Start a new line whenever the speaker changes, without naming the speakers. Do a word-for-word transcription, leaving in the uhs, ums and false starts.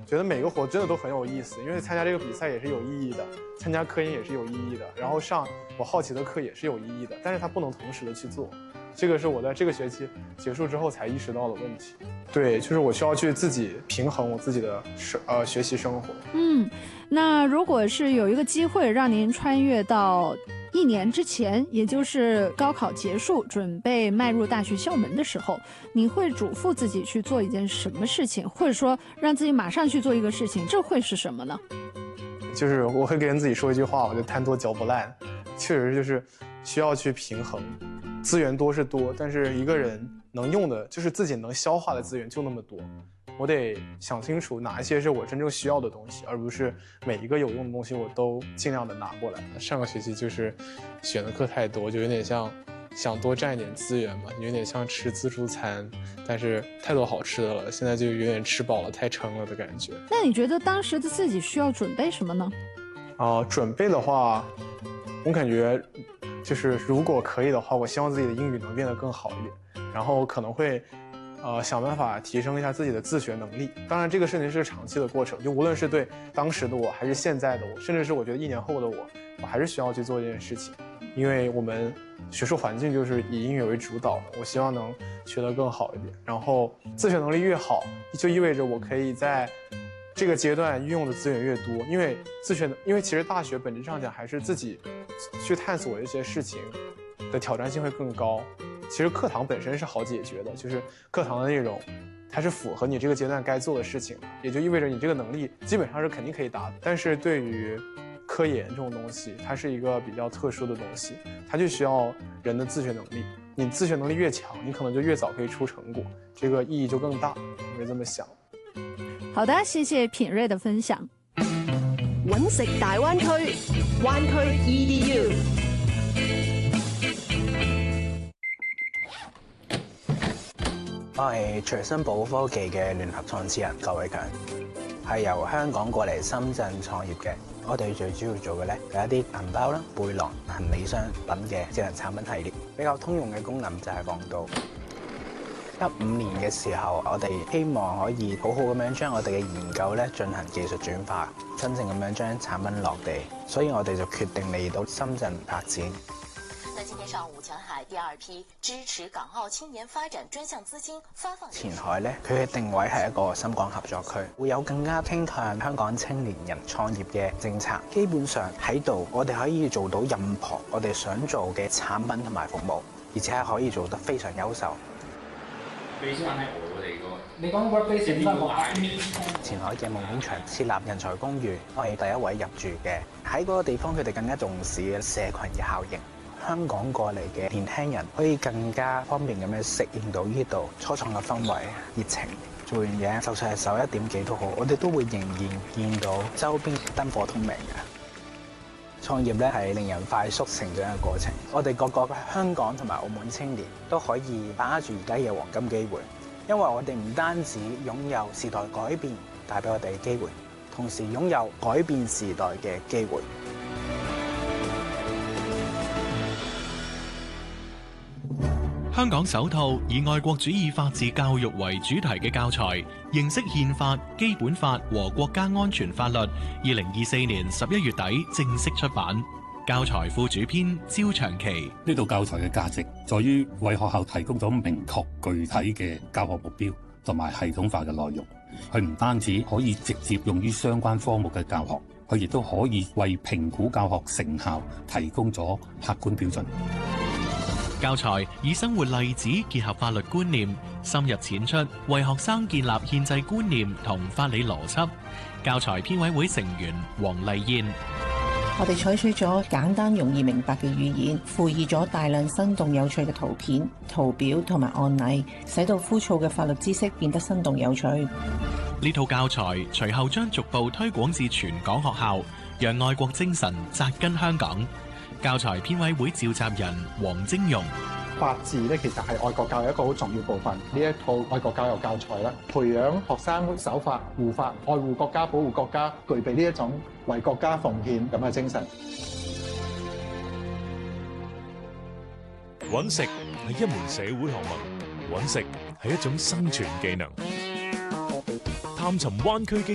觉得每个活真的都很有意思，因为参加这个比赛也是有意义的，参加科研也是有意义的，然后上我好奇的课也是有意义的，但是它不能同时的去做，这个是我在这个学期结束之后才意识到的问题。对，就是我需要去自己平衡我自己的生呃学习生活。
嗯，那如果是有一个机会让您穿越到一年之前，也就是高考结束，准备迈入大学校门的时候，你会嘱咐自己去做一件什么事情，或者说让自己马上去做一个事情，这会是什么呢？
就是我会跟自己说一句话，我就贪多嚼不烂，确实就是需要去平衡，资源多是多，但是一个人能用的，就是自己能消化的资源就那么多。我得想清楚哪一些是我真正需要的东西，而不是每一个有用的东西我都尽量的拿过来。上个学期就是选的课太多，就有点像想多占一点资源嘛，有点像吃自助餐，但是太多好吃的了，现在就有点吃饱了太撑了的感觉。
那你觉得当时的自己需要准备什么呢？
啊、呃，准备的话，我感觉就是如果可以的话，我希望自己的英语能变得更好一点，然后可能会。呃，想办法提升一下自己的自学能力。当然，这个事情是长期的过程，就无论是对当时的我，还是现在的我，甚至是我觉得一年后的我，我还是需要去做这件事情。因为我们学术环境就是以英语为主导的，我希望能学得更好一点。然后自学能力越好，就意味着我可以在这个阶段运用的资源越多。因为自学，因为其实大学本质上讲还是自己去探索一些事情的挑战性会更高。其实课堂本身是好解决的，就是课堂的内容，它是符合你这个阶段该做的事情，也就意味着你这个能力基本上是肯定可以达的。但是对于科研这种东西，它是一个比较特殊的东西，它就需要人的自学能力。你自学能力越强，你可能就越早可以出成果，这个意义就更大。我是这么想。
好的，谢谢品瑞的分享。
揾食大灣區，灣區 E D U。
我係隨身寶科技嘅聯合創始人郭偉強，係由香港過嚟深圳創業嘅。我哋最主要做嘅咧係一啲銀包啦、背囊、行李箱等嘅智能產品系列。比較通用嘅功能就係防盜。一五年嘅時候，我哋希望可以好好咁樣將我哋嘅研究咧進行技術轉化，真正咁樣將產品落地。所以我哋就決定嚟到深圳發展。
那今天上午，前海第二批支持港澳青年發展專項資金發放。
前海咧，佢嘅定位係一個深港合作區，會有更加傾向香港青年人創業嘅政策。基本上喺度，我哋可以做到任何我哋想做嘅產品同埋服務，而且係可以做得非常優秀。
俾翻喺我哋個，
你講 workplace 邊個啊？
前海嘅夢工場設立人才公寓，我係第一位入住嘅。喺嗰個地方，佢哋更加重視嘅社群嘅效應。香港過嚟嘅年輕人可以更加方便咁樣適應到呢度初創嘅氛圍、熱情。做完嘢，就算係十一點幾都好，我哋都會仍然見到周邊燈火通明嘅。創業咧係令人快速成長嘅過程。我哋各個香港同埋澳門青年都可以把握住而家嘅黃金機會，因為我哋唔單止擁有時代改變帶俾我哋嘅機會，同時擁有改變時代嘅機會。
香港首套以愛國主義法治教育為主題嘅教材《認識憲法、基本法和國家安全法律》，二零二四年十一月底正式出版。教材副主編焦長期，
呢套教材嘅價值在於為學校提供咗明確具體嘅教學目標同埋系統化嘅內容。佢唔單止可以直接用於相關科目嘅教學，佢亦都可以為評估教學成效提供咗客觀標準。
教材以生活例子結合法律觀念，深入淺出，為學生建立憲制觀念同法理邏輯。教材編委會成員黃麗燕，
我哋採取咗簡單容易明白嘅語言，附以咗大量生動有趣嘅圖片、圖表同埋案例，使到枯燥嘅法律知識變得生動有趣。
呢套教材隨後將逐步推廣至全港學校，讓愛國精神扎根香港。教材編委會召集人黃晶容，
法治咧其實係愛國教育一個好重要部分。呢一套愛國教育教材咧，培養學生守法、護法、愛護國家、保護國家，具備呢一種為國家奉獻咁嘅精神。
揾食係一門社會學問，揾食係一種生存技能。探尋灣區經